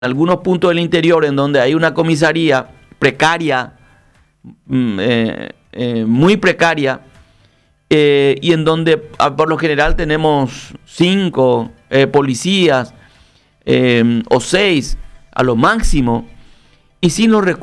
algunos puntos del interior en donde hay una comisaría precaria, muy precaria, y en donde por lo general tenemos 5 policías o 6 a lo máximo, y sin los recursos